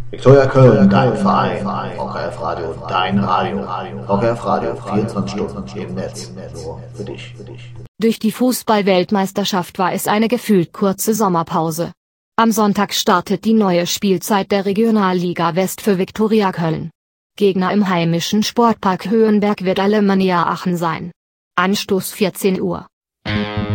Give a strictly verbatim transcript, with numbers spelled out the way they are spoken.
Viktoria Köln, dein Verein, O K F Radio, dein Radio, O K F Radio, vierundzwanzig Stunden im Netz, nur für dich. Durch die Fußball-Weltmeisterschaft war es eine gefühlt kurze Sommerpause. Am Sonntag startet die neue Spielzeit der Regionalliga West für Viktoria Köln. Gegner im heimischen Sportpark Höhenberg wird Alemannia Aachen sein. Anstoß vierzehn Uhr.